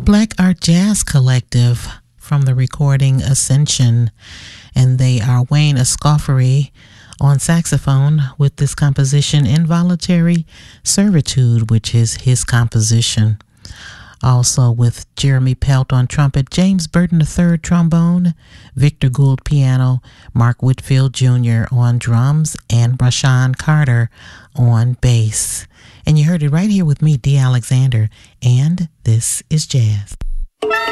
Black Art Jazz Collective from the recording Ascension, and they are Wayne Escoffery on saxophone with this composition Involuntary Servitude, which is his composition. Also with Jeremy Pelt on trumpet, James Burton III trombone, Victor Gould piano, Mark Whitfield Jr. on drums, and Rashawn Carter on bass. And you heard it right here with me, Dee Alexander, and this is jazz.